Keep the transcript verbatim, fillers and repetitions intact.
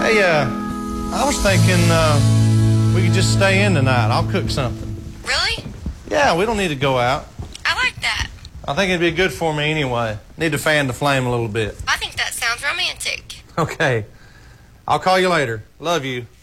Hey, uh, I was thinking uh, we could just stay in tonight. I'll cook something. Really? Yeah, we don't need to go out. I like that. I think it'd be good for me anyway. Need to fan the flame a little bit. I think that sounds romantic. Okay. I'll call you later. Love you.